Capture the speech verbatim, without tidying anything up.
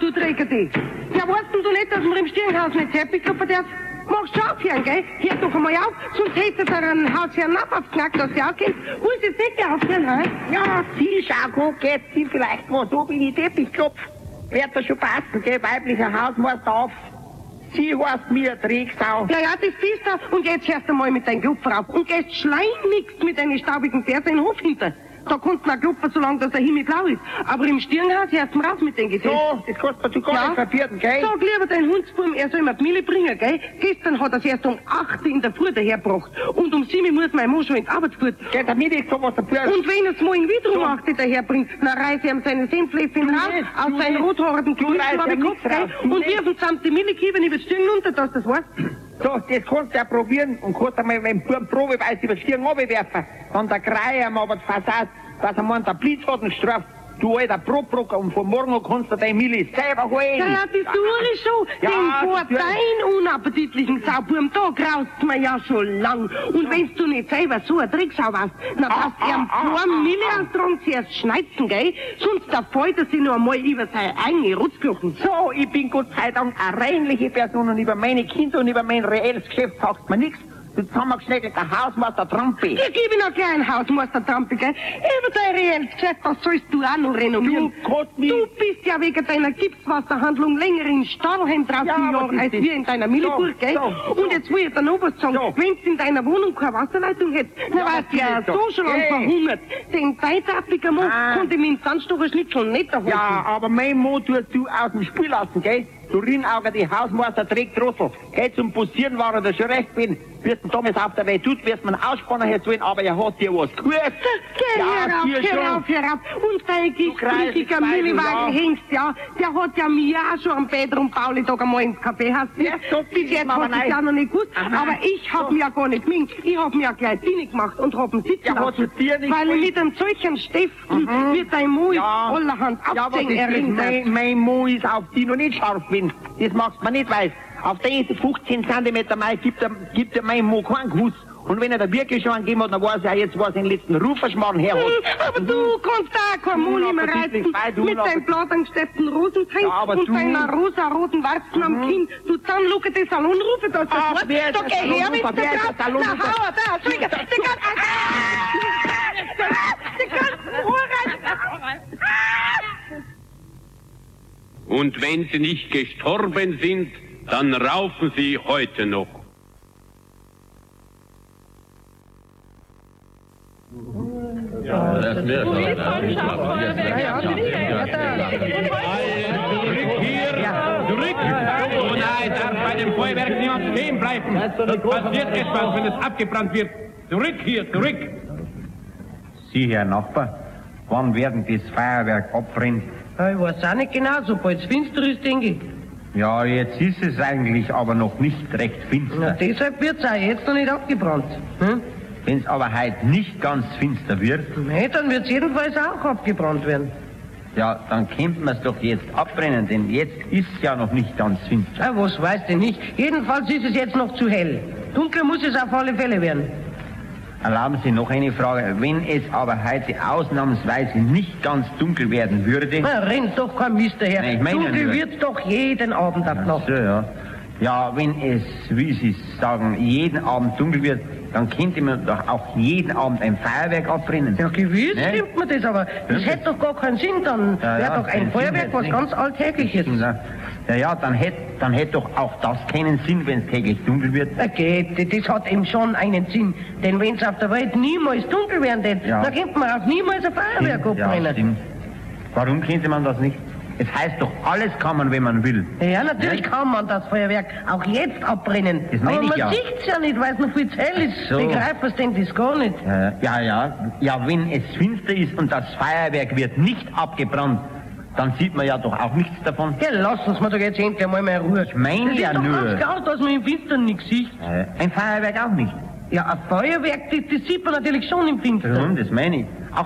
du Träger dich. Ja, weißt du nicht, dass man im Stirnhaus nicht Teppich kaputt hat? Machst du aufhören, gell? Hör doch einmal auf, sonst hättest du einen Hausherrn ab aufs Knack, dass du aufkommst. Willst du jetzt nicht aufhören, hä? Ja, sie, schau, gut, geht sie vielleicht mal so wie die Teppichklopf. Wird das schon passen, gell? Weiblicher Hausmeister auf. Sie heißt mir Drecksau. Ja, ja, das bist du. Und jetzt hörst du mal mit deinem Klopfer auf. Und gehst schleunigst mit deinen staubigen Fersen in den Hof hinter. Da kannst du noch klopfen, solange dass der Himmel blau ist. Aber im Stirnhaus hörst du raus mit den Gesetzen. So, das kannst du gar Ja. nicht verbieten, gell? Sag lieber deinen Hundsbuben, er soll mir die Mille bringen, gell? Gestern hat er es erst um acht in der Früh dahergebracht. Und um sieben muss mein Mann schon in die Arbeit fahren. Gell, damit ich sowas dafür. Und wenn er es morgen wieder um So. acht daherbringt, dann reißt er ihm seine Senfläschen raus, nicht, aus du seinen nicht. rothaarigen Du reißt Knüppel ihm Kopf, nichts gell? raus, du Und nicht. wirf ihm samt die Mille kieben über die Stirn runter, dass das weißt. So, das kannst du ja probieren und kannst einmal mit dem Buben Probeweis über die Stirn runterwerfen. Dann der Kreier ihm aber die Fassade, dass er meint, der Blitz hat ihn gestraft. Du alter Brotbrocker, und von morgen an kannst du dein Milli selber holen. Ja, ja, das tue ich schon. Ja, Denn vor das tue ich. deinen unappetitlichen Sauburm, da graust mir ja schon lang. Und wenn du nicht selber so ein Drecksau warst, dann Ah, darfst du ihm ah, zwei ah, Mille ah. austragen, zuerst schneizen, gell? Sonst da fällt er sich noch einmal über seine eigene Rutzkirchen. So, ich bin Gott sei Dank eine reinliche Person und über meine Kinder und über mein reelles Geschäft sagst mir nichts. Jetzt haben wir geschnäckelt, der Hausmeister Trampi. Ich gebe noch gleich einen Hausmeister Trampe, gell? Über dein reelles Geschäft, das sollst du auch noch renommieren. Du Gott, mich. Du bist ja wegen deiner Gipswasserhandlung länger in Stahlheim draußen Ja, im was Jahr ist als das? wir in deiner Milliburg, So, gell? so, so. Und jetzt will ich dir noch was sagen. So. Wenn du in deiner Wohnung keine Wasserleitung hättest, dann Ja, wärst was du ja ist das so doch? schon lang Hey. verhungert. Den beitartigen Mann Ah. konnte ich mit dem Sandstocher Schnitzel nicht erhalten. Ja, aber mein Mann tust du aus dem Spiel lassen, gell? Du Rinnauger, die Hausmeister trägt Trottel. Geh zum Bussieren, war er da schon recht bin. Wirst du damals auf der Welt tut, wirst man Ausspanner herzuholen, aber er hat dir was gehört. Geh herauf, dir geh schon. herauf, herauf. Und dein kreist giftbrüchiger bei, Milliwagen ja. Hengst, ja, der hat ja mir auch schon am Pedro Pauli Tag einmal ins Café hast. Ja, so Bis jetzt aber hat es nein. ja noch nicht gewusst, Aha. aber ich hab So. mir ja gar nicht gewinkt. Ich hab mir ja gleich Dienig gemacht und hab ihn sitzen Ja, hat lassen. es dir nicht Weil gewinkt? mit einem solchen Stiften Mhm. wird dein Mund Ja. allerhand Ja, aber abzeigen das ist erinnert. mein, mein Mann ist auf die noch nicht scharf bin. Das magst man nicht weiß. Auf diese fünfzehn Zentimeter Mai gibt er, gibt er mein Mann keinen Kuss. Und wenn er da wirklich schon einen gegeben hat, dann weiß er jetzt, was er den letzten Ruferschmarrn her hat. Hm, aber du kannst auch kein Du Mund mehr unappetitlich, reißen bei, du mit deinem unappetitlich. blattangesteppten Rosenteil Ja, aber und du- deiner rosa-roten Warzen am Mhm. Kinn. Du Zahnluke des Salonrufe, das Ach, das Wort. wer ist Da der geh her, Salonrufer? wenn du Wer ist der brauchst. Na, Salonrufer? hau, da, Schwinger, die kann... Die ganzen Ohren... Und wenn sie nicht gestorben sind, dann raufen sie heute noch. Zurück hier! Zurück! Oh nein, darf bei dem Feuerwerk niemand stehen bleiben. Was passiert etwas, wenn es abgebrannt wird? Zurück hier, zurück! Sie, Herr Nachbar, wann werden das Feuerwerk abbrennen? Ich weiß auch nicht genau, sobald es finster ist, denke ich. Ja, jetzt ist es eigentlich aber noch nicht recht Na, finster. deshalb wird es auch jetzt noch nicht abgebrannt. Hm? Wenn es aber heute nicht ganz finster wird, Nee, dann wird es jedenfalls auch abgebrannt werden. ja, dann könnte man es doch jetzt abbrennen, denn jetzt ist ja noch nicht ganz finster. Ja, was weiß denn nicht. Jedenfalls ist es jetzt noch zu hell. Dunkel muss es auf alle Fälle werden. Erlauben Sie noch eine Frage. Wenn es aber heute ausnahmsweise nicht ganz dunkel werden würde... Na, rennt doch kein Mist daher. Nein, ich meine Dunkel nur- wird's doch jeden Abend ab Ach Nacht. so, ja. Ja, wenn es, wie Sie sagen, jeden Abend dunkel wird, dann könnte man doch auch jeden Abend ein Feuerwerk abbrennen. Ja, gewiss Ne? stimmt mir das, aber das Ja. hätte doch gar keinen Sinn. Dann Ja, wäre ja, doch ein keinen Sinn Feuerwerk hätt's was nicht. ganz Alltägliches. Ja, ja, dann hätte dann hätt doch auch das keinen Sinn, wenn es täglich dunkel wird. Na geht, das hat eben schon einen Sinn. Denn wenn es auf der Welt niemals dunkel werden würde, Ja. dann könnte man auch niemals ein Feuerwerk Ja, abbrennen. stimmt. Warum könnte man das nicht? Es heißt doch, alles kann man, wenn man will. Ja, natürlich Ne? kann man das Feuerwerk auch jetzt abbrennen. Das meine aber ich man ja. sieht's ja nicht, weil es noch viel zu hell ist. Ach so. Begreift man denn das gar nicht? Ja, ja, ja. Ja, wenn es finster ist und das Feuerwerk wird nicht abgebrannt, dann sieht man ja doch auch nichts davon. Ja, lass uns mal doch jetzt endlich einmal mehr Ruhe. Ich meine das ja ist doch nur- ganz klar, dass man im Finstern nichts sieht. Äh, Ein Feuerwerk auch nicht. Ja, ein Feuerwerk, das, das sieht man natürlich schon im Finstern. Warum? Das meine ich.